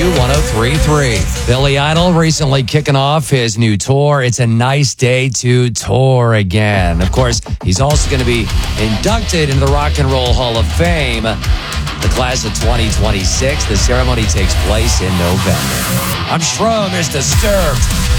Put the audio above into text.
102.103.3. Billy Idol recently kicking off his new tour. It's a nice day to tour again. Of course, he's also going to be inducted into the Rock and Roll Hall of Fame, the class of 2026. The ceremony takes place in November. I'm Shrum is Disturbed.